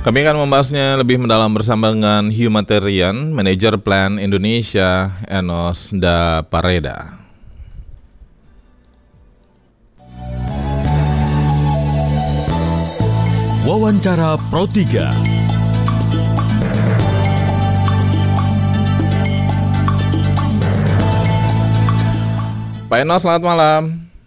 Kami akan membahasnya lebih mendalam bersama dengan Humanitarian Manager Plan Indonesia, Enos Da Pareda. Wawancara Pro 3. Pak Enos, selamat malam.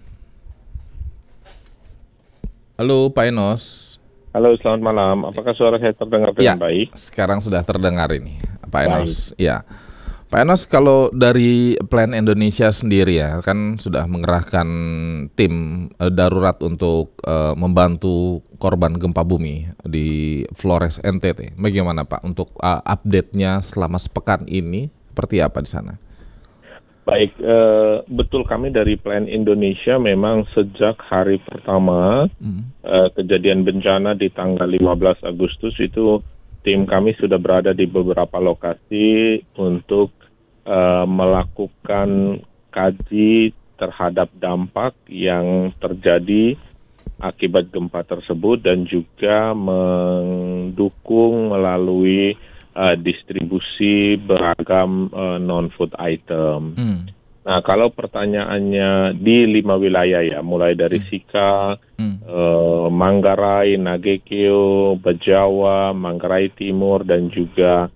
Halo Pak Enos. Halo, selamat malam. Apakah suara saya terdengar dengan baik? Sekarang sudah terdengar ini, Pak Enos. Ya, Pak Enos, kalau dari Plan Indonesia sendiri ya, kan sudah mengerahkan tim darurat untuk membantu korban gempa bumi di Flores NTT. Bagaimana Pak untuk update-nya selama sepekan ini? Seperti apa di sana? Baik, betul, kami dari Plan Indonesia memang sejak hari pertama kejadian bencana di tanggal 15 Agustus itu tim kami sudah berada di beberapa lokasi untuk melakukan kaji terhadap dampak yang terjadi akibat gempa tersebut dan juga mendukung melalui distribusi beragam non-food item. Nah, kalau pertanyaannya di 5 wilayah ya, mulai dari Sika, Manggarai, Nagekeo, Bajawa, Manggarai Timur dan juga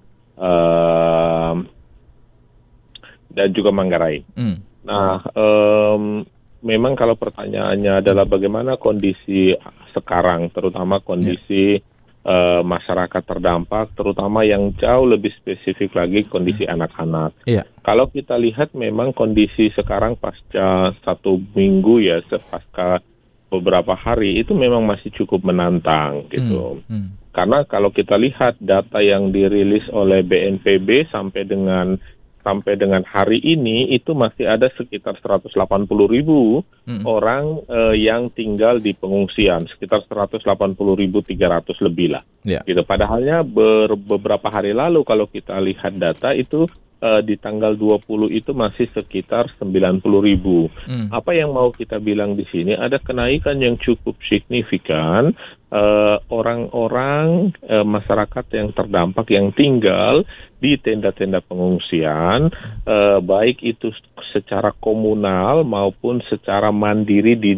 Manggarai. Nah, memang kalau pertanyaannya adalah bagaimana kondisi sekarang, terutama kondisi masyarakat terdampak, terutama yang jauh lebih spesifik lagi kondisi anak-anak. Kalau kita lihat memang kondisi sekarang pasca 1 minggu ya, pasca beberapa hari itu memang masih cukup menantang gitu. Karena kalau kita lihat data yang dirilis oleh BNPB sampai dengan hari ini itu masih ada sekitar 180.000 orang yang tinggal di pengungsian, sekitar 180.300 lebih lah. Gitu. Padahalnya beberapa hari lalu kalau kita lihat data itu di tanggal 20 itu masih sekitar 90.000. Apa yang mau kita bilang di sini, ada kenaikan yang cukup signifikan orang-orang masyarakat yang terdampak yang tinggal di tenda-tenda pengungsian, baik itu secara komunal maupun secara mandiri di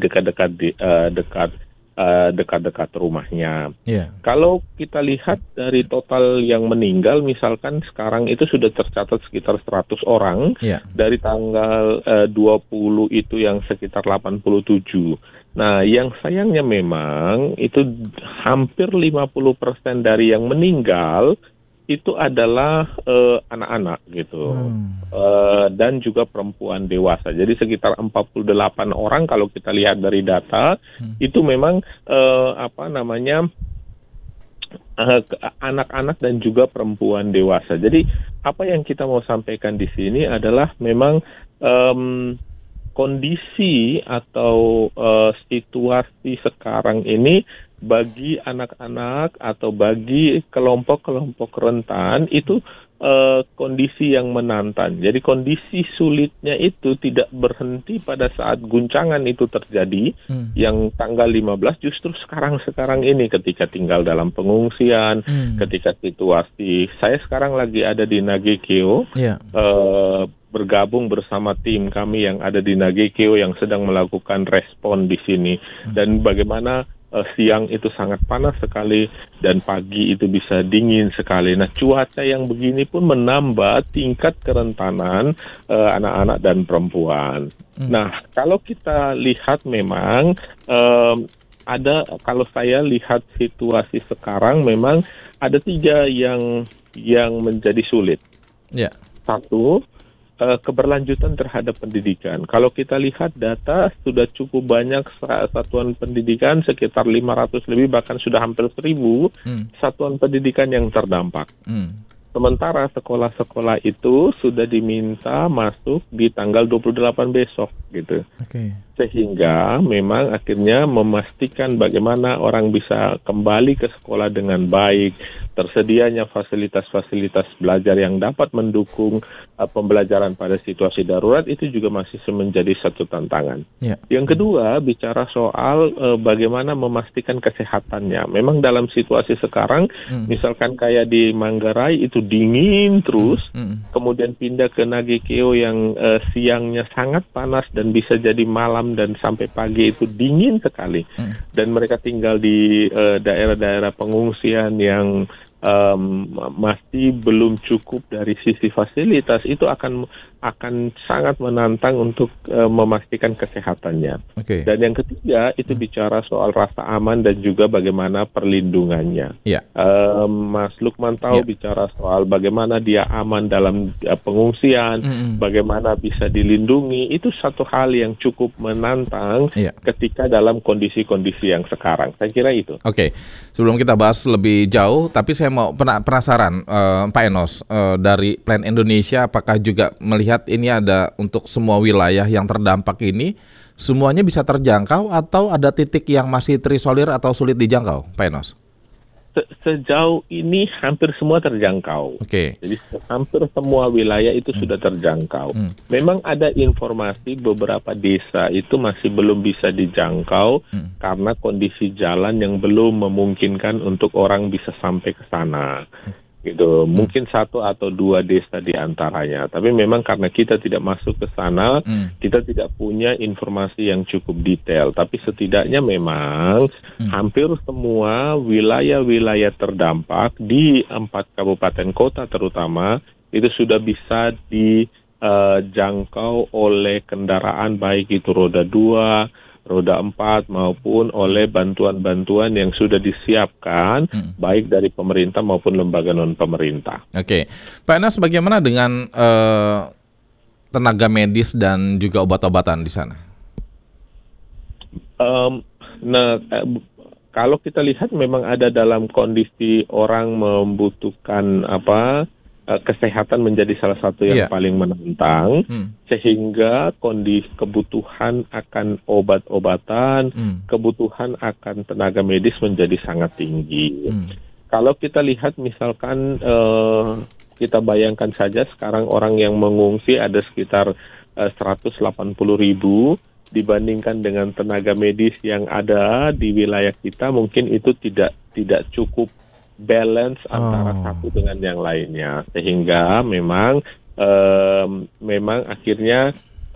dekat-dekat rumahnya. Kalau kita lihat dari total yang meninggal, misalkan sekarang itu sudah tercatat sekitar 100 orang, dari tanggal 20 itu yang sekitar 87. Nah, yang sayangnya memang itu hampir 50% dari yang meninggal itu adalah anak-anak gitu, dan juga perempuan dewasa. Jadi sekitar 48 orang kalau kita lihat dari data itu memang anak-anak dan juga perempuan dewasa. Jadi apa yang kita mau sampaikan di sini adalah memang kondisi atau situasi sekarang ini bagi anak-anak atau bagi kelompok-kelompok rentan itu kondisi yang menantang. Jadi kondisi sulitnya itu tidak berhenti pada saat guncangan itu terjadi, yang tanggal 15 justru sekarang ini ketika tinggal dalam pengungsian, ketika situasi, saya sekarang lagi ada di Nagekeo, bergabung bersama tim kami yang ada di Nagekeo yang sedang melakukan respon di sini, dan bagaimana siang itu sangat panas sekali dan pagi itu bisa dingin sekali. Nah, cuaca yang begini pun menambah tingkat kerentanan anak-anak dan perempuan. Nah, kalau kita lihat memang kalau saya lihat situasi sekarang memang ada 3 yang menjadi sulit. Satu, keberlanjutan terhadap pendidikan. Kalau kita lihat data sudah cukup banyak satuan pendidikan, sekitar 500 lebih, bahkan sudah hampir 1.000 satuan pendidikan yang terdampak. Sementara sekolah-sekolah itu sudah diminta masuk di tanggal 28 besok gitu. Sehingga memang akhirnya memastikan bagaimana orang bisa kembali ke sekolah dengan baik, tersedianya fasilitas-fasilitas belajar yang dapat mendukung pembelajaran pada situasi darurat itu juga masih menjadi satu tantangan. Ya. Yang kedua, bicara soal bagaimana memastikan kesehatannya. Memang dalam situasi sekarang, misalkan kayak di Manggarai itu dingin terus, kemudian pindah ke Nagekeo yang siangnya sangat panas dan bisa jadi malam dan sampai pagi itu dingin sekali. Dan mereka tinggal di daerah-daerah pengungsian yang masih belum cukup dari sisi fasilitas, itu akan sangat menantang untuk memastikan kesehatannya. Oke. Dan yang ketiga itu bicara soal rasa aman dan juga bagaimana perlindungannya. Ya. Mas Lukman tahu bicara soal bagaimana dia aman dalam pengungsian, bagaimana bisa dilindungi, itu satu hal yang cukup menantang ketika dalam kondisi-kondisi yang sekarang. Saya kira itu. Oke. Sebelum kita bahas lebih jauh, tapi saya mau penasaran Pak Enos, dari Plan Indonesia apakah juga melihat ini ada untuk semua wilayah yang terdampak ini semuanya bisa terjangkau atau ada titik yang masih terisolir atau sulit dijangkau, Pak Enos? Sejauh ini hampir semua terjangkau. Oke. Jadi hampir semua wilayah itu sudah terjangkau. Memang ada informasi beberapa desa itu masih belum bisa dijangkau karena kondisi jalan yang belum memungkinkan untuk orang bisa sampai ke sana. Gitu. Mungkin 1 atau 2 desa di antaranya. Tapi memang karena kita tidak masuk ke sana, kita tidak punya informasi yang cukup detail. Tapi setidaknya memang hampir semua wilayah-wilayah terdampak di 4 kabupaten kota terutama itu sudah bisa dijangkau oleh kendaraan baik itu roda 2, roda 4 maupun oleh bantuan-bantuan yang sudah disiapkan baik dari pemerintah maupun lembaga non-pemerintah. Oke. Pak Enos, bagaimana dengan tenaga medis dan juga obat-obatan di sana? Kalau kita lihat memang ada dalam kondisi orang membutuhkan kesehatan menjadi salah satu yang paling menantang, sehingga kondisi kebutuhan akan obat-obatan, kebutuhan akan tenaga medis menjadi sangat tinggi. Kalau kita lihat misalkan kita bayangkan saja sekarang orang yang mengungsi ada sekitar 180.000 dibandingkan dengan tenaga medis yang ada di wilayah kita, mungkin itu tidak cukup balance antara satu dengan yang lainnya, sehingga memang akhirnya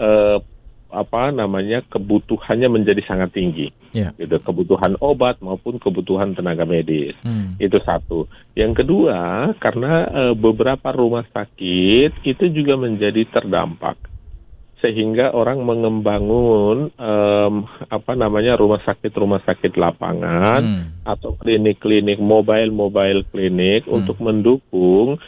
kebutuhannya menjadi sangat tinggi, gitu, kebutuhan obat maupun kebutuhan tenaga medis. Itu satu. Yang kedua, karena beberapa rumah sakit itu juga menjadi terdampak, sehingga orang mengembangun rumah sakit lapangan atau klinik mobile klinik untuk mendukung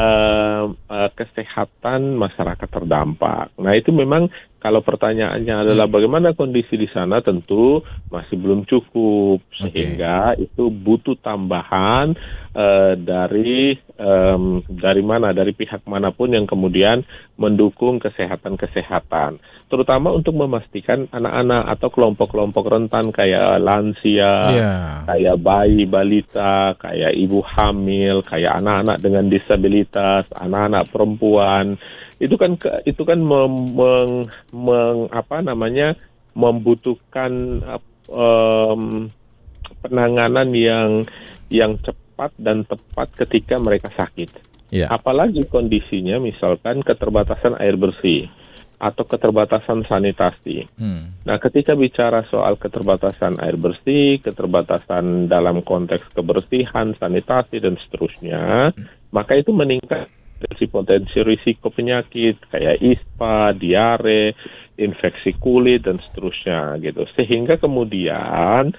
kesehatan masyarakat terdampak. Nah, itu memang kalau pertanyaannya adalah bagaimana kondisi di sana, tentu masih belum cukup, sehingga itu butuh tambahan dari pihak manapun yang kemudian mendukung kesehatan, terutama untuk memastikan anak-anak atau kelompok-kelompok rentan kayak lansia, kayak bayi, balita, kayak ibu hamil, kayak anak-anak dengan disabilitas, anak-anak perempuan. Itu kan membutuhkan penanganan yang cepat dan tepat ketika mereka sakit. Apalagi kondisinya misalkan keterbatasan air bersih atau keterbatasan sanitasi. Nah, ketika bicara soal keterbatasan air bersih, keterbatasan dalam konteks kebersihan, sanitasi dan seterusnya, maka itu meningkat potensi risiko penyakit kayak ISPA, diare, infeksi kulit dan seterusnya gitu. Sehingga kemudian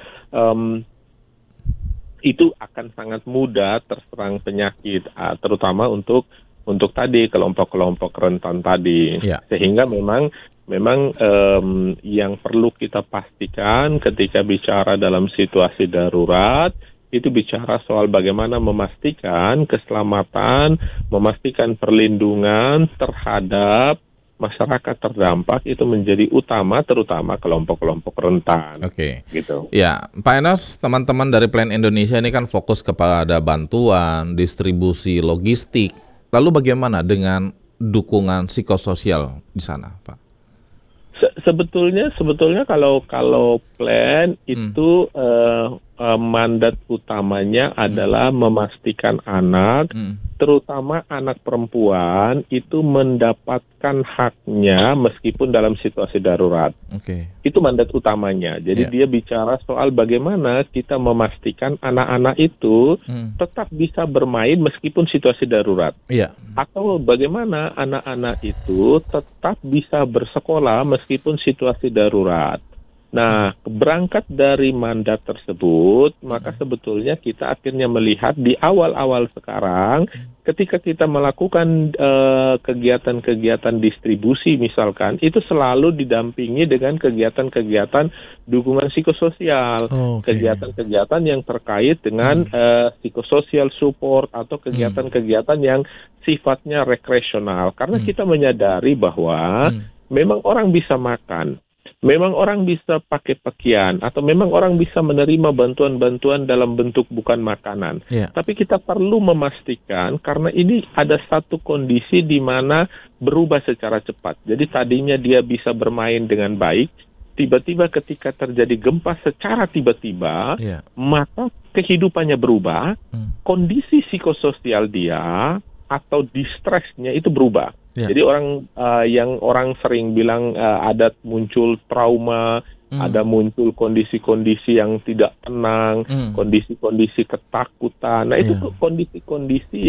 itu akan sangat mudah terserang penyakit, terutama untuk tadi kelompok-kelompok rentan tadi. Sehingga memang yang perlu kita pastikan ketika bicara dalam situasi darurat itu bicara soal bagaimana memastikan keselamatan, memastikan perlindungan terhadap masyarakat terdampak itu menjadi utama, terutama kelompok-kelompok rentan. Oke. Gitu. Ya, Pak Enos, teman-teman dari Plan Indonesia ini kan fokus kepada bantuan, distribusi, logistik. Lalu bagaimana dengan dukungan psikososial di sana, Pak? Sebetulnya kalau plan itu mandat utamanya adalah memastikan anak, terutama anak perempuan itu mendapatkan haknya meskipun dalam situasi darurat. Oke. Itu mandat utamanya. Jadi dia bicara soal bagaimana kita memastikan anak-anak itu tetap bisa bermain meskipun situasi darurat. Iya. Atau bagaimana anak-anak itu tetap bisa bersekolah meskipun situasi darurat. Nah, berangkat dari mandat tersebut, maka sebetulnya kita akhirnya melihat di awal-awal sekarang, ketika kita melakukan kegiatan-kegiatan distribusi misalkan, itu selalu didampingi dengan kegiatan-kegiatan dukungan psikososial, kegiatan-kegiatan yang terkait dengan psikososial support atau kegiatan-kegiatan yang sifatnya rekreasional. Karena kita menyadari bahwa memang orang bisa makan, memang orang bisa pakai pakaian, atau memang orang bisa menerima bantuan-bantuan dalam bentuk bukan makanan. Tapi kita perlu memastikan, karena ini ada satu kondisi di mana berubah secara cepat. Jadi tadinya dia bisa bermain dengan baik, tiba-tiba ketika terjadi gempa secara tiba-tiba, maka kehidupannya berubah, kondisi psikososial dia atau distressnya itu berubah. Jadi orang sering bilang ada muncul trauma, ada muncul kondisi-kondisi yang tidak tenang, kondisi-kondisi ketakutan. Nah, itu kondisi-kondisi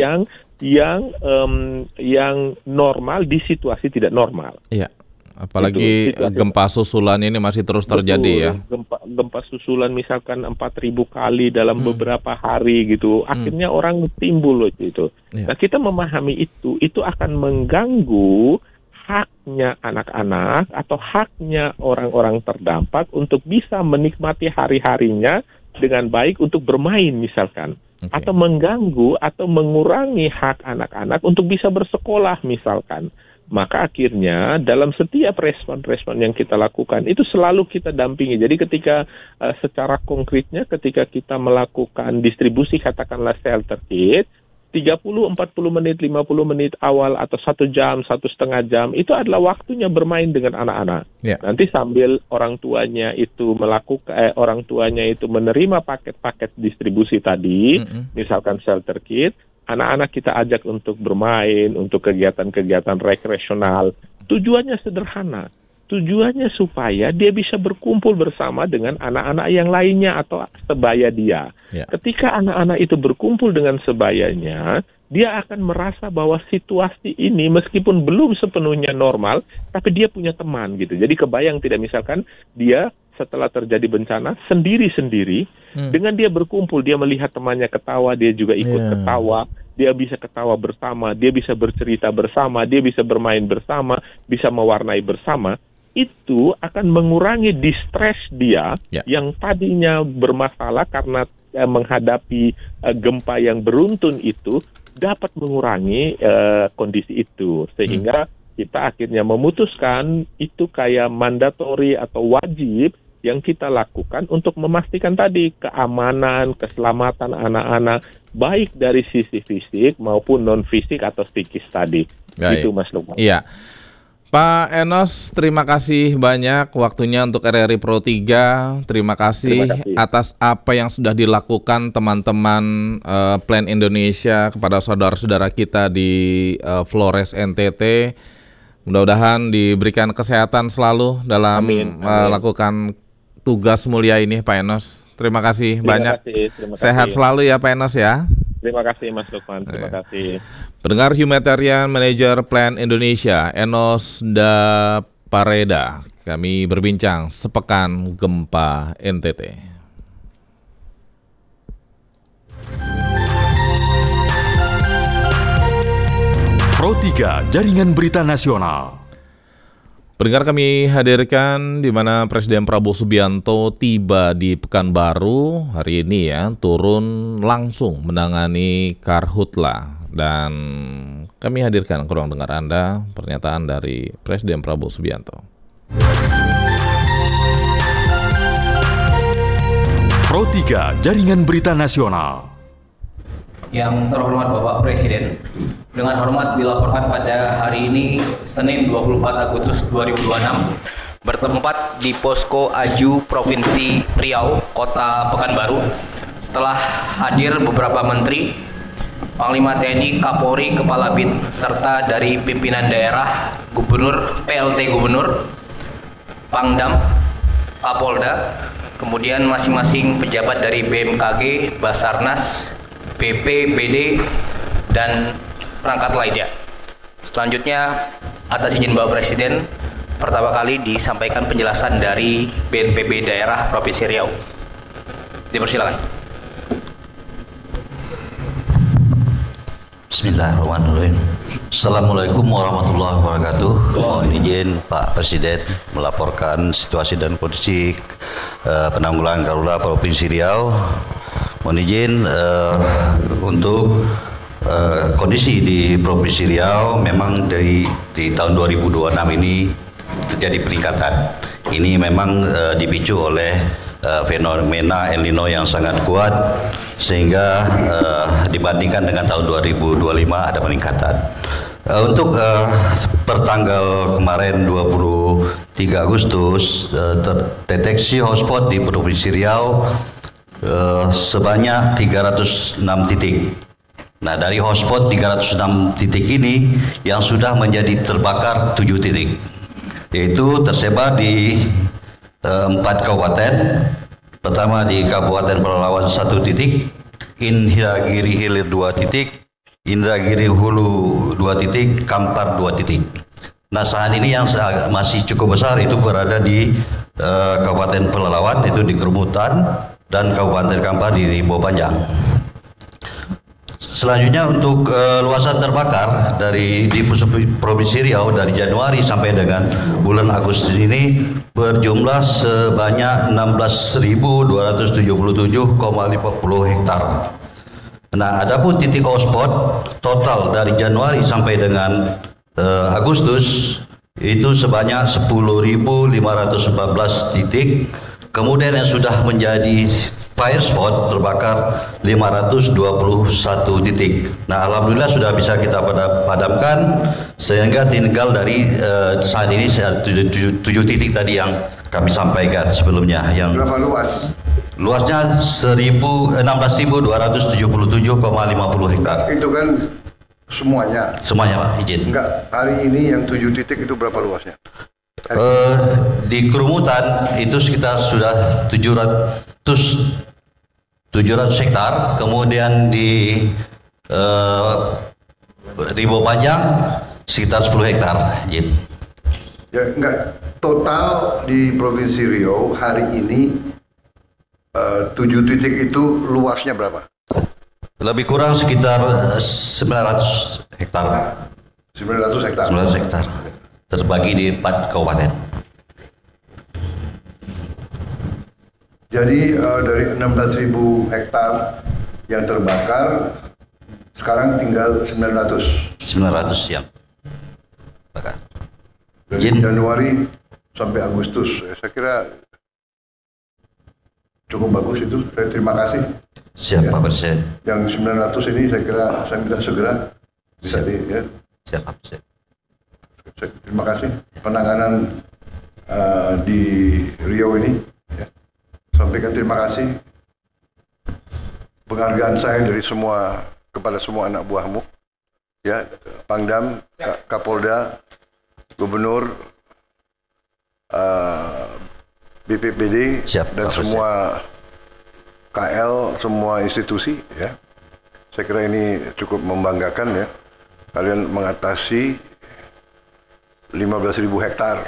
yang normal di situasi tidak normal. Iya. Apalagi gempa susulan ini masih terus terjadi. Betul, ya. Gempa susulan misalkan 4.000 kali dalam beberapa hari gitu. Akhirnya orang timbul loh itu. Nah, kita memahami itu akan mengganggu haknya anak-anak atau haknya orang-orang terdampak untuk bisa menikmati hari-harinya dengan baik untuk bermain misalkan. Atau mengganggu atau mengurangi hak anak-anak untuk bisa bersekolah misalkan. Maka akhirnya dalam setiap respon-respon yang kita lakukan itu selalu kita dampingi. Jadi ketika secara konkretnya ketika kita melakukan distribusi katakanlah shelter kit, 30, 40 menit, 50 menit awal atau 1 jam, 1,5 jam itu adalah waktunya bermain dengan anak-anak. Nanti sambil orang tuanya itu menerima paket-paket distribusi tadi, misalkan shelter kit, anak-anak kita ajak untuk bermain, untuk kegiatan-kegiatan rekreasional. Tujuannya sederhana. Tujuannya supaya dia bisa berkumpul bersama dengan anak-anak yang lainnya atau sebaya dia. Ketika anak-anak itu berkumpul dengan sebayanya, dia akan merasa bahwa situasi ini meskipun belum sepenuhnya normal, tapi dia punya teman gitu. Jadi kebayang tidak misalkan dia setelah terjadi bencana sendiri-sendiri, dengan dia berkumpul, dia melihat temannya ketawa, dia juga ikut ketawa, dia bisa ketawa bersama, dia bisa bercerita bersama, dia bisa bermain bersama, bisa mewarnai bersama, itu akan mengurangi distress dia yang tadinya bermasalah karena menghadapi gempa yang beruntun itu, dapat mengurangi kondisi itu, sehingga kita akhirnya memutuskan itu kayak mandatori atau wajib yang kita lakukan untuk memastikan tadi keamanan, keselamatan anak-anak, baik dari sisi fisik maupun non-fisik atau psikis tadi. Itu Mas Lukman. Iya. Pak Enos, terima kasih banyak waktunya untuk RRI Pro 3. Terima kasih atas apa yang sudah dilakukan teman-teman Plan Indonesia kepada saudara-saudara kita di Flores NTT. Mudah-mudahan diberikan kesehatan selalu dalam melakukan tugas mulia ini, Pak Enos. Terima kasih banyak. Terima kasih. Sehat selalu ya, Pak Enos ya. Terima kasih Mas Lukman. Terima kasih. Pendengar, Humanitarian Manager Plan Indonesia, Enos Da Pareda. Kami berbincang sepekan gempa NTT. Pro 3 Jaringan Berita Nasional. Pendengar, kami hadirkan di mana Presiden Prabowo Subianto tiba di Pekanbaru hari ini ya, turun langsung menangani Karhutla, dan Kami hadirkan ke ruang dengar Anda pernyataan dari Presiden Prabowo Subianto. Pro 3 Jaringan Berita Nasional. Yang terhormat Bapak Presiden, dengan hormat dilaporkan pada hari ini Senin 24 Agustus 2026 bertempat di Posko Aju Provinsi Riau, Kota Pekanbaru, telah hadir beberapa menteri, Panglima TNI, Kapolri, Kepala BIN, serta dari pimpinan daerah, Gubernur, PLT Gubernur, Pangdam, Kapolda, kemudian masing-masing pejabat dari BMKG, Basarnas, BPBD, dan perangkat lainnya. Selanjutnya, atas izin Bapak Presiden, pertama kali disampaikan penjelasan dari BNPB Daerah Provinsi Riau. Dipersilakan. Bismillahirrahmanirrahim. Assalamualaikum warahmatullahi wabarakatuh. Mohon izin Pak Presiden melaporkan situasi dan kondisi penanggulangan darurat Provinsi Riau. Mohon izin untuk kondisi di Provinsi Riau memang di tahun 2026 ini terjadi peningkatan. Ini memang dipicu oleh fenomena El Nino yang sangat kuat sehingga dibandingkan dengan tahun 2025 ada peningkatan. Untuk pertanggal kemarin 23 Agustus terdeteksi hotspot di Provinsi Riau sebanyak 306 titik. Nah, dari hotspot 306 titik ini yang sudah menjadi terbakar 7 titik, yaitu tersebar di 4 kabupaten. Pertama di Kabupaten Pelalawan 1 titik, Indragiri Hilir 2 titik, Indragiri Hulu 2 titik, Kampar 2 titik. Nah, saat ini yang masih cukup besar itu berada di Kabupaten Pelalawan, itu di Kerumutan, dan Kabupaten Kampar di Rimbo Panjang. Selanjutnya untuk luasan terbakar di Provinsi Riau dari Januari sampai dengan bulan Agustus ini berjumlah sebanyak 16.277,50 hektar. Nah, adapun titik hotspot total dari Januari sampai dengan Agustus itu sebanyak 10.514 titik. Kemudian yang sudah menjadi fire spot terbakar 521 titik. Nah, alhamdulillah sudah bisa kita padamkan sehingga tinggal dari saat ini 7 titik tadi yang kami sampaikan sebelumnya. Yang berapa luas? Luasnya 16.277,50 hektar. Itu kan semuanya. Semuanya, Pak, izin. Enggak, hari ini yang 7 titik itu berapa luasnya? Di Kerumutan itu sekitar sudah 700 hektar, kemudian di Rimbo Panjang sekitar 10 hektar. Izin. Ya, enggak, total di Provinsi Riau hari ini 7 titik itu luasnya berapa? Lebih kurang sekitar 900 hektar. 900 hektar. 900 hektar. Terbagi di 4 kabupaten. Jadi dari 16.000 hektar yang terbakar, sekarang tinggal 900. 900 yang bakar. Dari Januari sampai Agustus, saya kira cukup bagus itu. Saya terima kasih. Siap, Ya. Pak Presiden. Yang 900 ini saya kira saya minta segera bisa Siap, Pak Presiden. Terima kasih penanganan di Riau ini. Ya. Sampaikan terima kasih penghargaan saya dari kepada semua anak buahmu, ya, Pangdam, Kapolda, Gubernur, BPBD, Siap, dan Pak semua KL, semua institusi. Ya, saya kira ini cukup membanggakan, ya. Kalian mengatasi 15.000 hektar.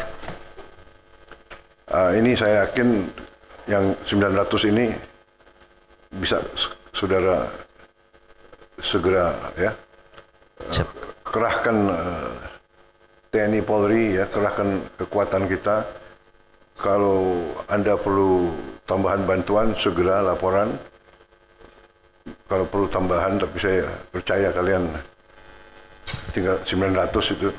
Ini saya yakin yang 900 ini bisa saudara segera, ya, kerahkan TNI Polri, ya, kerahkan kekuatan kita. Kalau Anda perlu tambahan bantuan, segera laporan. Kalau perlu tambahan, tapi saya percaya kalian tinggal 900 itu.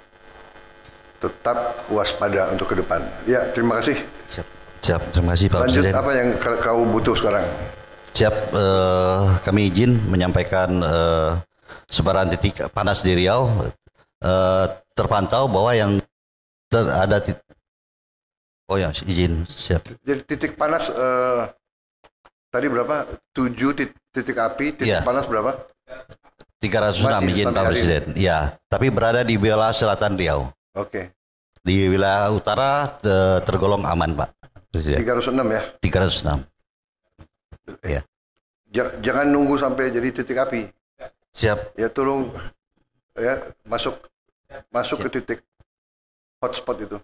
Tetap waspada untuk ke depan. Ya, terima kasih. Siap. Terima kasih Pak Lanjut, Presiden. apa yang kau butuh sekarang? Siap, kami izin menyampaikan sebaran titik panas di Riau. Terpantau bahwa yang ada oh ya, izin, siap. Jadi titik panas tadi berapa? 7 titik api, titik Iya. panas berapa? 306 Masih izin sampai Pak hari Presiden. Ya, tapi berada di wilayah selatan Riau. Oke. Di wilayah utara tergolong aman Pak Presiden. 306 ya. 306. Ya. Jangan nunggu sampai jadi titik api. Siap. Ya tolong ya masuk ke titik hotspot itu.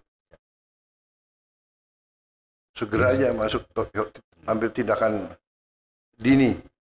Segera aja masuk, ambil tindakan dini.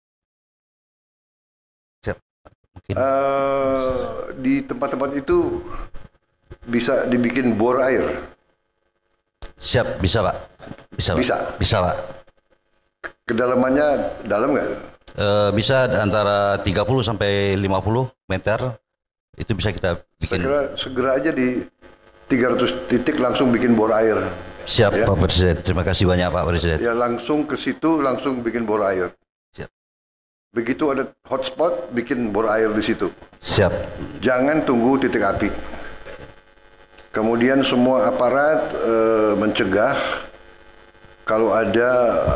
Siap. Mungkin. Di tempat-tempat itu bisa dibikin bor air. Siap, bisa Pak. Bisa Pak. Bisa Pak. Kedalamannya dalam nggak? Bisa antara 30 sampai 50 meter. Itu bisa kita bikin. Segera aja di 300 titik langsung bikin bor air. Siap ya. Pak Presiden. Terima kasih banyak Pak Presiden. Ya langsung ke situ, langsung bikin bor air. Siap. Begitu ada hotspot, bikin bor air di situ. Siap. Jangan tunggu titik api. Kemudian semua aparat mencegah kalau ada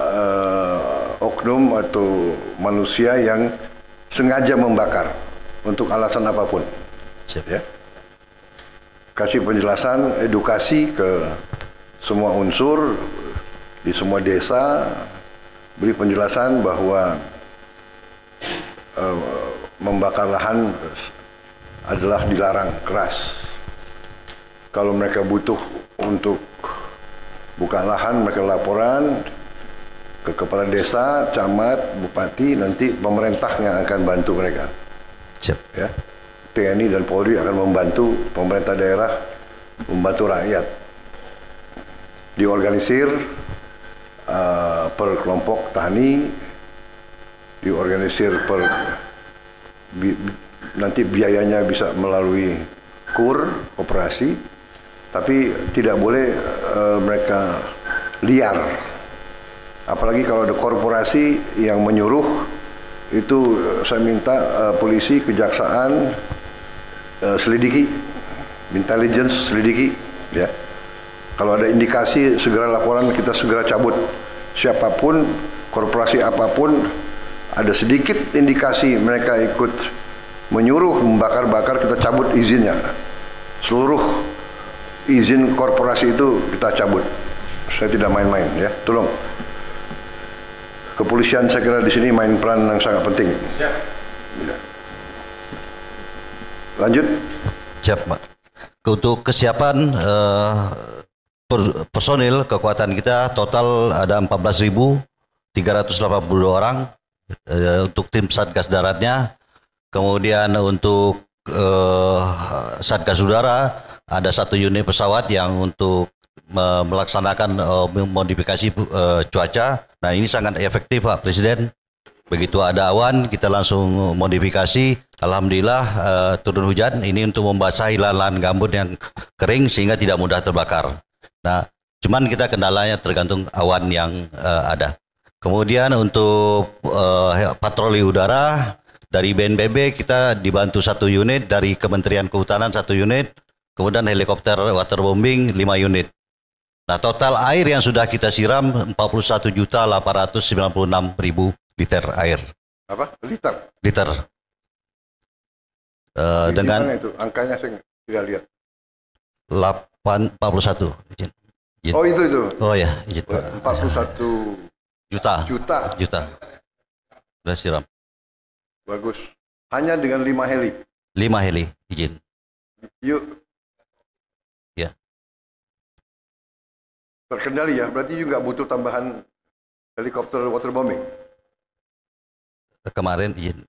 oknum atau manusia yang sengaja membakar untuk alasan apapun. Siap. Ya. Kasih penjelasan, edukasi ke semua unsur di semua desa, beri penjelasan bahwa membakar lahan adalah dilarang keras. Kalau mereka butuh untuk buka lahan, mereka laporan ke kepala desa, camat, bupati, nanti pemerintahnya akan bantu mereka. Siap. Ya. TNI dan Polri akan membantu pemerintah daerah, membantu rakyat. Diorganisir per kelompok tani, diorganisir per nanti biayanya bisa melalui KUR, operasi, tapi tidak boleh mereka liar. Apalagi kalau ada korporasi yang menyuruh, itu saya minta polisi, kejaksaan selidiki, intelligence selidiki, ya. Kalau ada indikasi segera laporan, kita segera cabut. Siapapun, korporasi apapun, ada sedikit indikasi mereka ikut menyuruh membakar-bakar, kita cabut izinnya. Seluruh izin korporasi itu kita cabut. Saya tidak main-main, ya. Tolong. Kepolisian saya kira di sini main peran yang sangat penting. Ya. Lanjut. Siap Pak. Untuk kesiapan personil kekuatan kita total ada 14.382 orang untuk tim Satgas Daratnya. Kemudian untuk Satgas Udara ada 1 unit pesawat yang untuk melaksanakan modifikasi cuaca. Nah ini sangat efektif Pak Presiden. Begitu ada awan kita langsung modifikasi. Alhamdulillah turun hujan ini untuk membasahi lahan gambut yang kering sehingga tidak mudah terbakar. Nah cuman kita kendalanya tergantung awan yang ada. Kemudian untuk patroli udara dari BNPB kita dibantu 1 unit, dari Kementerian Kehutanan 1 unit, kemudian helikopter waterbombing 5 unit. Nah total air yang sudah kita siram 41.896.000 liter air. Apa? Liter? Liter. Dengan itu angkanya saya tidak lihat. 41. Izin. Oh itu. Oh ya, izin. 41 juta. Sudah siram. Bagus. Hanya dengan 5 heli. 5 heli, izin. Yuk. Ya. Terkendali ya. Berarti juga butuh tambahan helikopter waterbombing. Kemarin izin.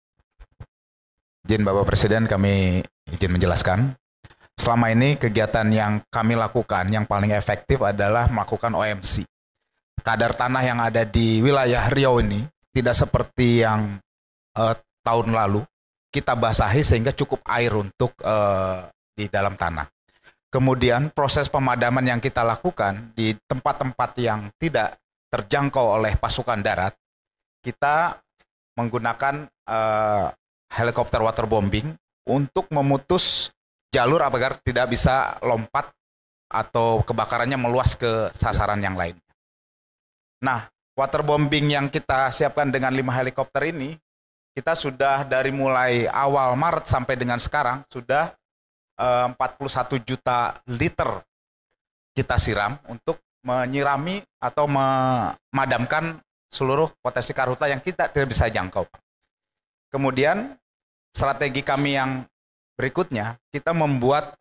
Izin Bapak Presiden, kami izin menjelaskan. Selama ini kegiatan yang kami lakukan yang paling efektif adalah melakukan OMC. Kadar tanah yang ada di wilayah Riau ini tidak seperti yang tahun lalu. kita basahi sehingga cukup air untuk di dalam tanah. Kemudian proses pemadaman yang kita lakukan di tempat-tempat yang tidak terjangkau oleh pasukan darat, kita menggunakan helikopter waterbombing untuk memutus jalur agar tidak bisa lompat atau kebakarannya meluas ke sasaran yang lain. Nah, waterbombing yang kita siapkan dengan 5 helikopter ini, kita sudah dari mulai awal Maret sampai dengan sekarang sudah 41 juta liter kita siram untuk menyirami atau memadamkan seluruh potensi karhutla yang kita tidak bisa jangkau. Kemudian strategi kami yang berikutnya, kita membuat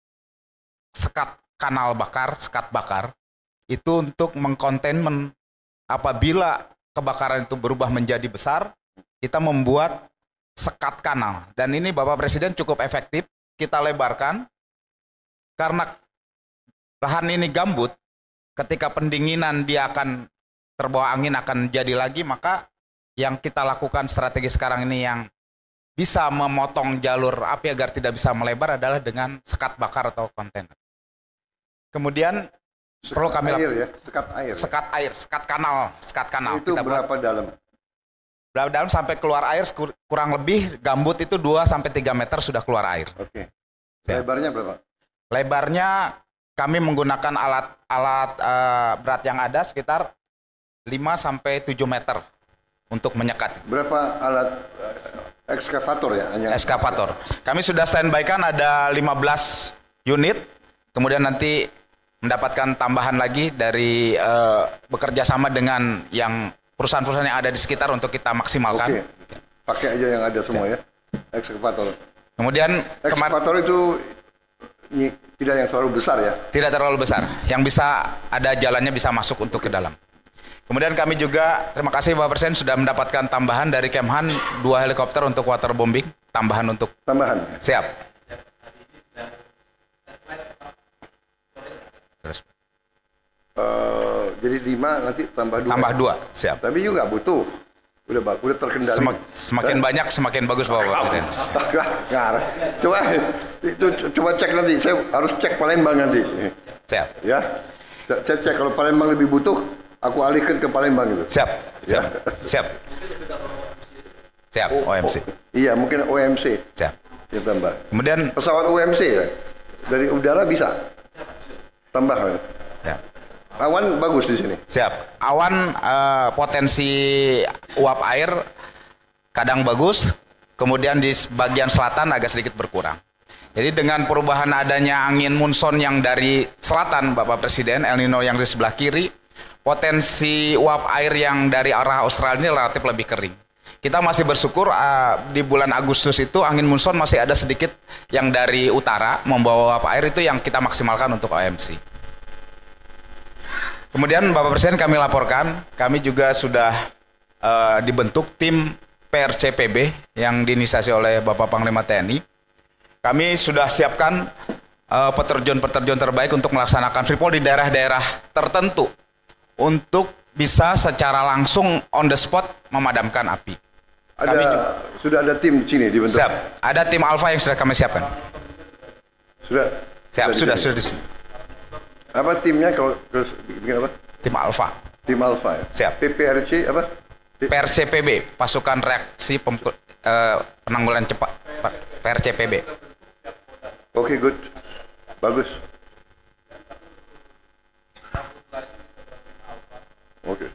sekat kanal bakar, sekat bakar, itu untuk mengkontainmen apabila kebakaran itu berubah menjadi besar, kita membuat sekat kanal. Dan ini Bapak Presiden cukup efektif, kita lebarkan, karena lahan ini gambut, ketika pendinginan dia akan terbawa angin akan jadi lagi, maka yang kita lakukan strategi sekarang ini yang bisa memotong jalur api agar tidak bisa melebar adalah dengan sekat bakar atau kontainer. Kemudian perlu kami sekat air, sekat kanal. Itu kita berapa dalam? Berapa dalam sampai keluar air kurang lebih gambut itu 2-3 meter sudah keluar air. Oke. Lebarnya berapa? Lebarnya kami menggunakan alat berat yang ada sekitar 5-7 meter untuk menyekat. Berapa alat ekskavator ya? Ekskavator. Kami sudah standby-kan ada 15 unit. Kemudian nanti mendapatkan tambahan lagi dari bekerja sama dengan yang perusahaan-perusahaan yang ada di sekitar untuk kita maksimalkan. Oke. Pakai aja yang ada semua ya. Ekskavator. Kemudian ekskavator itu tidak yang terlalu besar ya? Tidak terlalu besar. Yang bisa ada jalannya bisa masuk untuk ke dalam. Kemudian kami juga terima kasih Bapak Presiden sudah mendapatkan tambahan dari Kemhan 2 helikopter untuk waterbombing. Tambahan. Siap. Jadi 5 nanti tambah 2. Tambah 2, siap. Tapi juga butuh. Udah terkendali. Semakin banyak semakin bagus Bapak Presiden. Coba cek nanti. Saya harus cek Palembang nanti. Siap. Ya. Saya cek kalau Palembang lebih butuh, aku alihkan ke Palembang gitu. Siap. Siap, OMC. Iya, mungkin OMC. Siap. Ya tambah. Kemudian pesawat OMC ya. Dari udara bisa. Tambah. Ya. Awan bagus di sini. Siap. Awan potensi uap air kadang bagus, kemudian di bagian selatan agak sedikit berkurang. Jadi dengan perubahan adanya angin monsun yang dari selatan, Bapak Presiden, El Nino yang di sebelah kiri, potensi uap air yang dari arah Australia ini relatif lebih kering. Kita masih bersyukur di bulan Agustus itu angin monsun masih ada sedikit yang dari utara membawa uap air, itu yang kita maksimalkan untuk OMC. Kemudian Bapak Presiden kami laporkan, kami juga sudah dibentuk tim PRCPB yang diinisiasi oleh Bapak Panglima TNI. Kami sudah siapkan peterjun-peterjun terbaik untuk melaksanakan freeport di daerah-daerah tertentu untuk bisa secara langsung on the spot memadamkan api. Sudah ada tim di sini dibentuk? Siap, ada tim Alpha yang sudah kami siapkan. Sudah? Siap, sudah di sini. Apa timnya kalau bikin apa? Tim Alpha. Tim Alpha ya? Siap. PPRC apa? PRCPB, Pasukan Reaksi Penanggulangan Cepat. PRCPB. Oke, good. Bagus. Oke.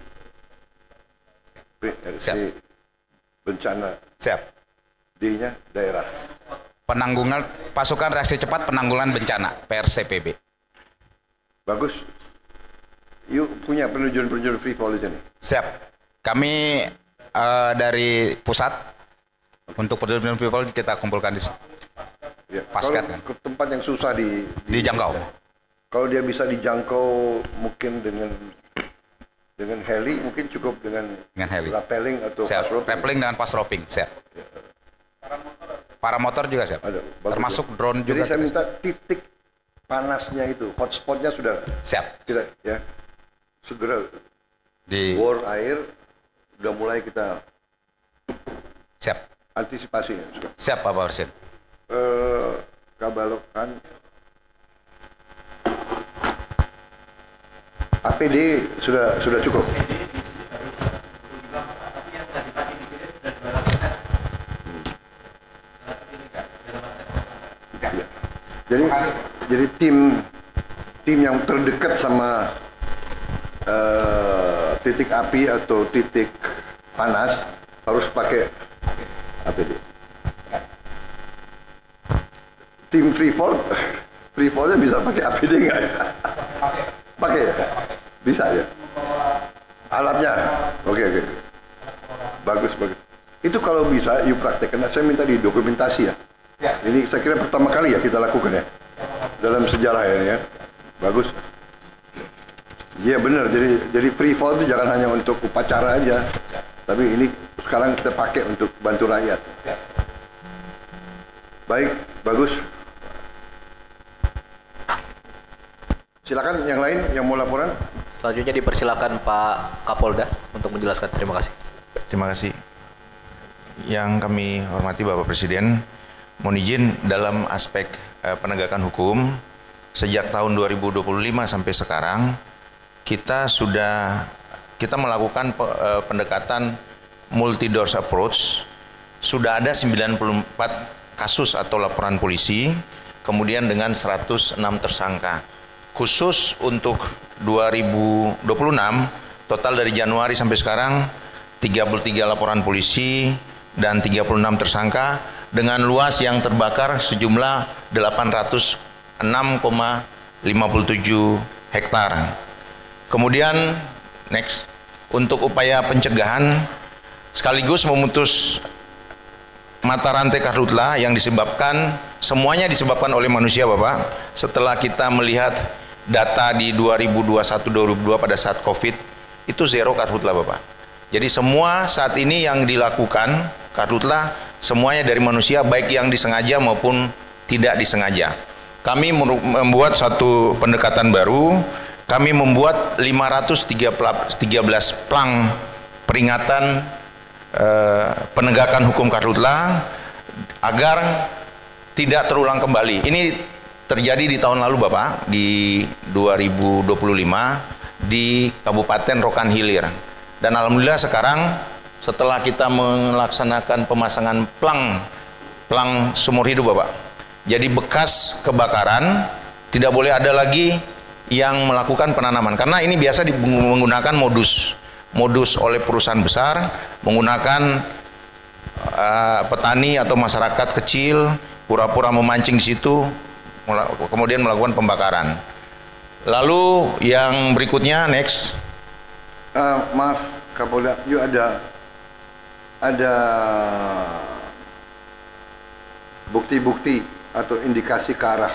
PRC Siap. Bencana. Siap. D-nya daerah. Pasukan Reaksi Cepat Penanggulangan Bencana, PRCPB. Bagus. Yuk punya penerjun-penerjun free fall di sini. Siap. Kami dari pusat untuk penerjun free fall kita kumpulkan di sini. Ya, Paskat kalau kan. ke tempat yang susah dijangkau. Kalau dia bisa dijangkau mungkin dengan heli, mungkin cukup dengan heli. Rappelling atau siap. fast roping. Rappelling dengan fast roping, siap. Ya. Paramotor juga siap. Ada, termasuk ya. Drone juga. Jadi saya minta titik panasnya itu, hotspotnya sudah siap. Kita ya segera di bor air, udah mulai kita siap. antisipasi. Siap Pak Presiden. Kabalokan APD sudah cukup. Jadi tim yang terdekat sama titik api atau titik panas harus pakai APD. Tim free fallnya bisa pakai APD nggak ya? Pakai ya? Bisa ya? Alatnya? Oke. Bagus. Itu kalau bisa, yuk praktekkan. Saya minta didokumentasi ya. Ini saya kira pertama kali ya kita lakukan ya. Dalam sejarah ya. Bagus. Iya benar, jadi free fall itu jangan hanya untuk upacara aja. Tapi ini sekarang kita pakai untuk bantu rakyat. Baik, bagus. Silakan yang lain yang mau laporan. Selanjutnya dipersilakan Pak Kapolda untuk menjelaskan. Terima kasih. Terima kasih. Yang kami hormati Bapak Presiden, mohon izin dalam aspek penegakan hukum sejak tahun 2025 sampai sekarang kita melakukan pendekatan multi-doors approach. Sudah ada 94 kasus atau laporan polisi, kemudian dengan 106 tersangka. Khusus untuk 2026, total dari Januari sampai sekarang 33 laporan polisi dan 36 tersangka dengan luas yang terbakar sejumlah 806,57 hektar. Kemudian next, untuk upaya pencegahan sekaligus memutus mata rantai karhutla yang semuanya disebabkan oleh manusia Bapak. Setelah kita melihat data di 2021-2022 pada saat COVID itu zero karhutla Bapak. Jadi semua saat ini yang dilakukan karhutla semuanya dari manusia, baik yang disengaja maupun tidak disengaja. Kami membuat satu pendekatan baru. Kami membuat 513 plang peringatan penegakan hukum karhutla agar tidak terulang kembali. Ini terjadi di tahun lalu Bapak, di 2025 di Kabupaten Rokan Hilir. Dan alhamdulillah sekarang setelah kita melaksanakan pemasangan plang seumur hidup Bapak, jadi bekas kebakaran tidak boleh ada lagi yang melakukan penanaman, karena ini biasa menggunakan modus oleh perusahaan besar, menggunakan petani atau masyarakat kecil pura-pura memancing di situ, kemudian melakukan pembakaran. Lalu yang berikutnya next. Maaf Kapolda, yuk ada bukti-bukti atau indikasi ke arah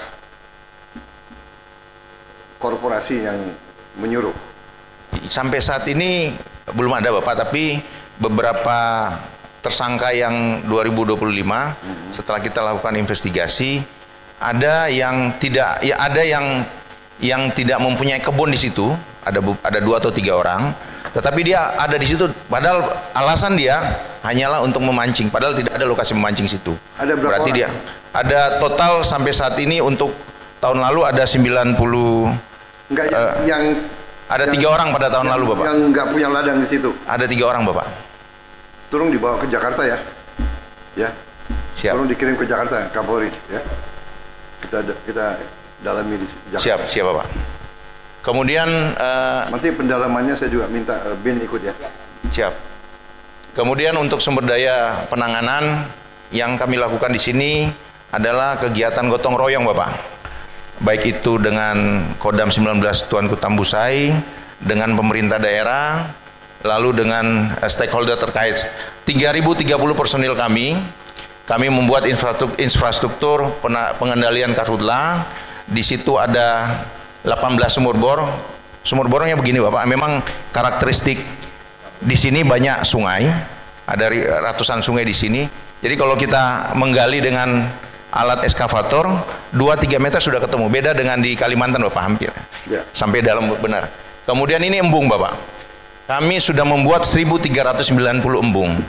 korporasi yang menyuruh? Sampai saat ini belum ada Bapak, tapi beberapa tersangka yang 2025 setelah kita lakukan investigasi ada yang tidak mempunyai kebun di situ, ada 2 atau 3 orang, tetapi dia ada di situ padahal alasan dia hanyalah untuk memancing, padahal tidak ada lokasi memancing situ. Ada berapa Berarti orang? dia ada total sampai saat ini untuk tahun lalu ada 90. Enggak, ada 3 orang pada tahun lalu Bapak. Yang nggak punya ladang di situ. Ada 3 orang Bapak. Tolong dibawa ke Jakarta ya. Ya. Siap. Tolong dikirim ke Jakarta Kapolri ya. Kita dalami di Jakarta. Siap Bapak. Kemudian nanti pendalamannya saya juga minta BIN ikut ya. Siap. Kemudian untuk sumber daya penanganan yang kami lakukan di sini adalah kegiatan gotong royong Bapak. Baik itu dengan Kodam 19 Tuanku Tambusai, dengan pemerintah daerah, lalu dengan stakeholder terkait. 3.030 personil kami membuat infrastruktur pengendalian karhutla. Di situ ada 18 sumur bor. Sumur bornya begini Bapak, memang karakteristik di sini banyak sungai, ada ratusan sungai di sini. Jadi kalau kita menggali dengan alat eskavator 2-3 meter sudah ketemu. Beda dengan di Kalimantan Bapak, hampir sampai dalam benar. Kemudian ini embung Bapak, kami sudah membuat 1.390 embung.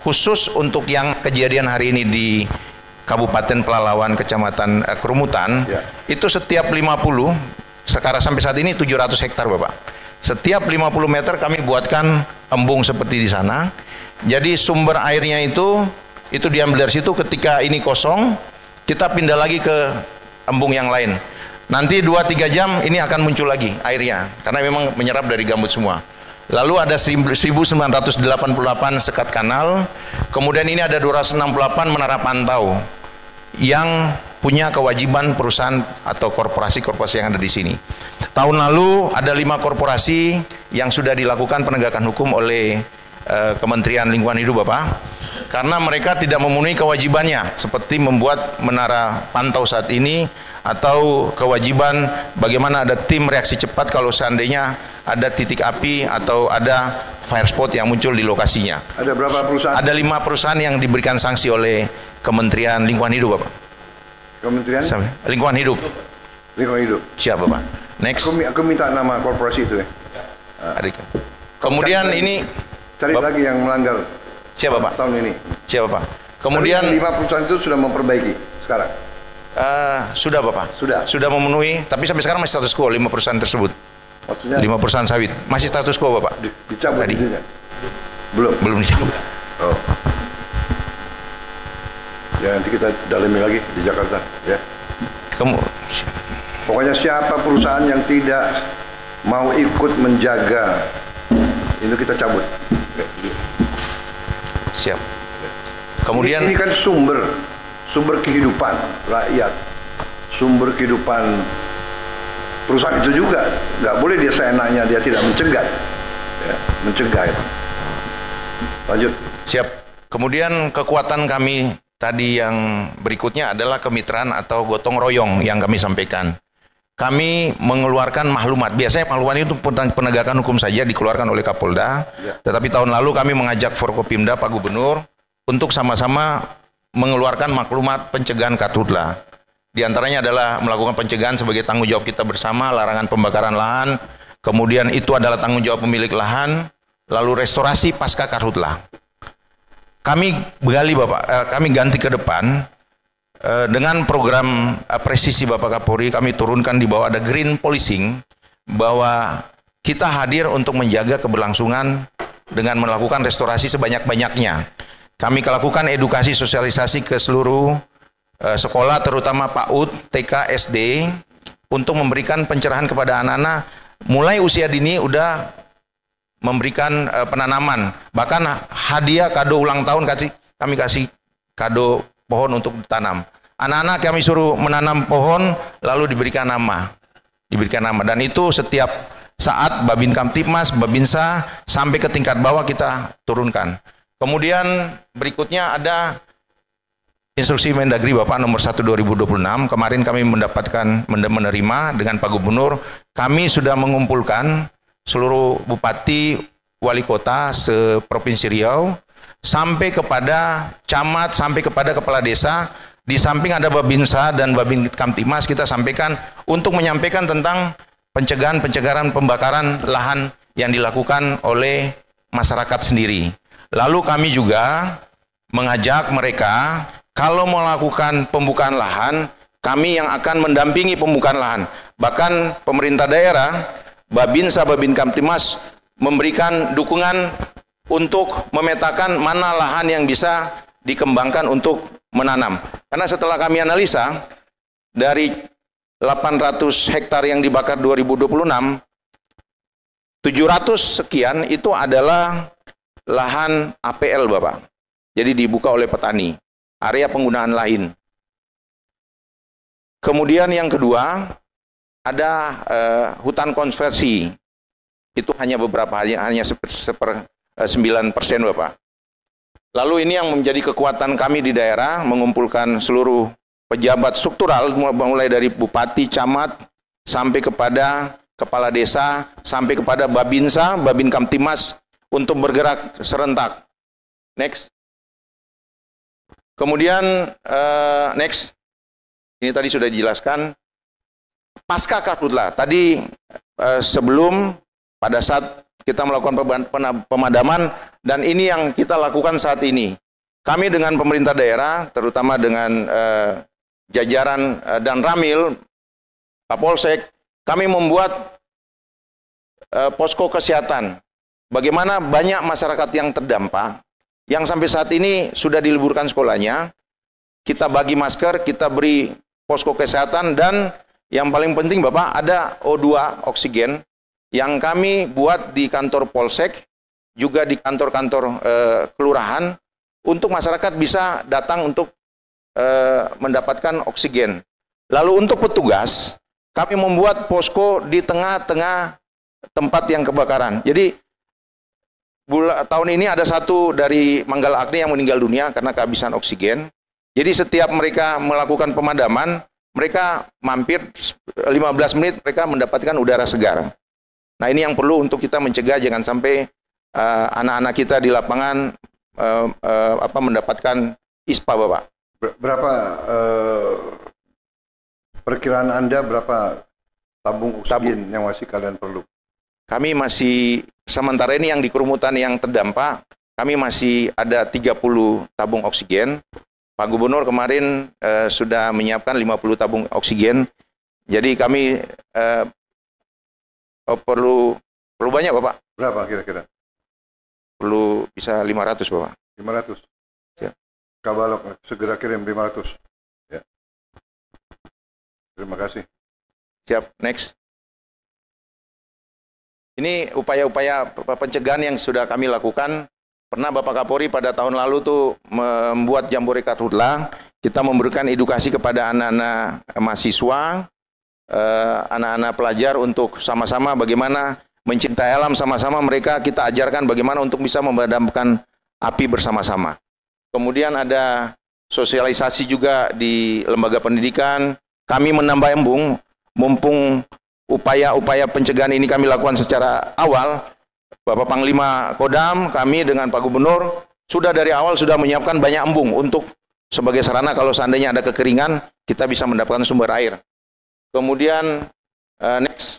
khusus untuk yang kejadian hari ini di Kabupaten Pelalawan, Kecamatan Kerumutan, itu setiap 50, sekarang sampai saat ini 700 hektar Bapak. Setiap 50 meter kami buatkan embung seperti di sana. Jadi sumber airnya itu diambil dari situ, ketika ini kosong, kita pindah lagi ke embung yang lain. Nanti 2-3 jam ini akan muncul lagi airnya, karena memang menyerap dari gambut semua. Lalu ada 1988 sekat kanal, kemudian ini ada 268 menara pantau yang punya kewajiban perusahaan atau korporasi-korporasi yang ada di sini. Tahun lalu ada 5 korporasi yang sudah dilakukan penegakan hukum oleh Kementerian Lingkungan Hidup Bapak, karena mereka tidak memenuhi kewajibannya seperti membuat menara pantau saat ini, atau kewajiban bagaimana ada tim reaksi cepat kalau seandainya ada titik api atau ada fire spot yang muncul di lokasinya. Ada berapa perusahaan? Ada 5 perusahaan yang diberikan sanksi oleh Kementerian Lingkungan Hidup Bapak. Kementerian Lingkungan Hidup. Lingkungan Hidup. Siap Bapak. Next. Aku minta nama korporasi itu ya. Kemudian ini cari lagi yang melanggar. Siapa Pak? Tahun ini. Siapa Pak? Kemudian 5 perusahaan itu sudah memperbaiki sekarang. Sudah Bapak. Sudah memenuhi, tapi sampai sekarang masih status quo 5 perusahaan tersebut. Maksudnya 5 perusahaan sawit masih status quo Bapak. Dicabut tadi. Belum dicabut. Oh. Ya nanti kita dalami lagi di Jakarta ya. Pokoknya siapa perusahaan yang tidak mau ikut menjaga itu kita cabut. Siap. Kemudian ini kan sumber kehidupan rakyat, sumber kehidupan perusahaan itu juga. Nggak boleh dia seenaknya, dia tidak mencegah ya, mencegah itu. Lanjut. Siap. Kemudian kekuatan kami tadi yang berikutnya adalah kemitraan atau gotong royong yang kami sampaikan. Kami mengeluarkan maklumat. Biasanya maklumat itu penegakan hukum saja dikeluarkan oleh Kapolda. Tetapi tahun lalu kami mengajak Forkopimda, Pak Gubernur, untuk sama-sama mengeluarkan maklumat pencegahan karhutla. Di antaranya adalah melakukan pencegahan sebagai tanggung jawab kita bersama, larangan pembakaran lahan, kemudian itu adalah tanggung jawab pemilik lahan, lalu restorasi pasca karhutla. Kami kami ganti ke depan dengan program presisi Bapak Kapolri. Kami turunkan di bawah ada green policing, bahwa kita hadir untuk menjaga keberlangsungan dengan melakukan restorasi sebanyak-banyaknya. Kami lakukan edukasi sosialisasi ke seluruh sekolah, terutama PAUD, TK, SD, untuk memberikan pencerahan kepada anak-anak mulai usia dini udah memberikan penanaman. Bahkan hadiah kado ulang tahun kami kasih kado pohon untuk ditanam. Anak-anak kami suruh menanam pohon lalu diberikan nama. Dan itu setiap saat Babin Kamtipmas, Babinsa sampai ke tingkat bawah kita turunkan. Kemudian berikutnya ada Instruksi Mendagri Bapak nomor 1 2026. Kemarin kami menerima dengan Pak Gubernur. Kami sudah mengumpulkan seluruh bupati, wali kota se-Provinsi Riau, sampai kepada camat, sampai kepada kepala desa. Di samping ada Babinsa dan Babin Kamtipmas, kita sampaikan untuk menyampaikan tentang pencegahan pembakaran lahan yang dilakukan oleh masyarakat sendiri. Lalu kami juga mengajak mereka, kalau melakukan pembukaan lahan, kami yang akan mendampingi pembukaan lahan. Bahkan pemerintah daerah, Babinsa, Babin Kamtipmas memberikan dukungan untuk memetakan mana lahan yang bisa dikembangkan untuk menanam. Karena setelah kami analisa, dari 800 hektar yang dibakar 2026, 700 sekian itu adalah lahan APL Bapak. Jadi dibuka oleh petani, area penggunaan lain. Kemudian yang kedua, ada hutan konversi. Itu hanya beberapa, hanya 9% Bapak. Lalu ini yang menjadi kekuatan kami di daerah, mengumpulkan seluruh pejabat struktural, mulai dari bupati, camat, sampai kepada kepala desa, sampai kepada Babinsa, Babin Kamtipmas, untuk bergerak serentak. Next. Kemudian next. Ini tadi sudah dijelaskan. Pasca karhutla, tadi sebelum pada saat kita melakukan pemadaman, dan ini yang kita lakukan saat ini. Kami dengan pemerintah daerah, terutama dengan jajaran dan Ramil, Kapolsek, kami membuat posko kesehatan. Bagaimana banyak masyarakat yang terdampak, yang sampai saat ini sudah diliburkan sekolahnya, kita bagi masker, kita beri posko kesehatan, dan yang paling penting Bapak, ada O2 oksigen yang kami buat di kantor Polsek, juga di kantor-kantor kelurahan, untuk masyarakat bisa datang untuk mendapatkan oksigen. Lalu untuk petugas, kami membuat posko di tengah-tengah tempat yang kebakaran. Jadi tahun ini ada satu dari Manggala Agni yang meninggal dunia karena kehabisan oksigen. Jadi setiap mereka melakukan pemadaman, mereka mampir 15 menit, mereka mendapatkan udara segar. Nah, ini yang perlu untuk kita mencegah jangan sampai anak-anak kita di lapangan mendapatkan ISPA, Bapak. Berapa perkiraan Anda berapa tabung oksigen yang masih kalian perlu? Kami masih sementara ini yang di kerumutan yang terdampak, kami masih ada 30 tabung oksigen. Pak Gubernur kemarin sudah menyiapkan 50 tabung oksigen. Jadi kami perlu banyak, Bapak. Berapa kira-kira? Perlu bisa 500, Bapak. 500. Ya. Kabalok segera kirim 500. Ya. Terima kasih. Siap, next. Ini upaya-upaya pencegahan yang sudah kami lakukan. Pernah Bapak Kapolri pada tahun lalu tuh membuat Jambore Karhutla. Kita memberikan edukasi kepada anak-anak mahasiswa, anak-anak pelajar untuk sama-sama bagaimana mencintai alam, sama-sama mereka kita ajarkan bagaimana untuk bisa memadamkan api bersama-sama. Kemudian ada sosialisasi juga di lembaga pendidikan. Kami menambah embung, mumpung upaya-upaya pencegahan ini kami lakukan secara awal. Bapak Panglima Kodam, kami dengan Pak Gubernur sudah dari awal sudah menyiapkan banyak embung untuk sebagai sarana kalau seandainya ada kekeringan, kita bisa mendapatkan sumber air. Kemudian next,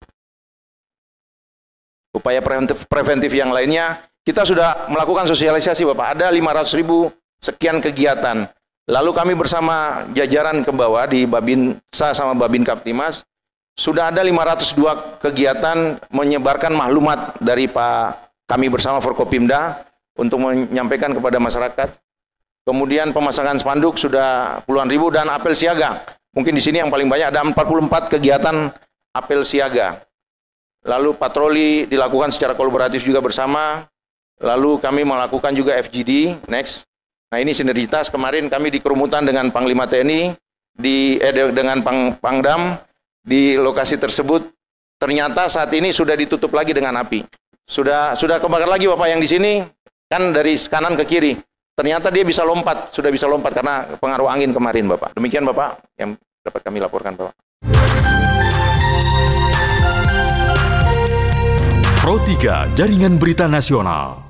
upaya preventif yang lainnya, kita sudah melakukan sosialisasi Bapak, ada 500.000 sekian kegiatan. Lalu kami bersama jajaran ke bawah di Babinsa sama Babin Kaptimas, sudah ada 502 kegiatan menyebarkan maklumat dari kami bersama Forkopimda untuk menyampaikan kepada masyarakat. Kemudian pemasangan spanduk sudah puluhan ribu dan apel siaga. Mungkin di sini yang paling banyak ada 44 kegiatan apel siaga. Lalu patroli dilakukan secara kolaboratif juga bersama. Lalu kami melakukan juga FGD. Next. Nah, ini sinergitas. Kemarin kami di kerumutan dengan Panglima TNI, dengan Pangdam. Di lokasi tersebut ternyata saat ini sudah ditutup lagi dengan api. Sudah kebakar lagi Bapak, yang di sini kan dari kanan ke kiri. Ternyata dia bisa lompat, sudah bisa lompat karena pengaruh angin kemarin Bapak. Demikian Bapak yang dapat kami laporkan Bapak. Pro 3 Jaringan Berita Nasional.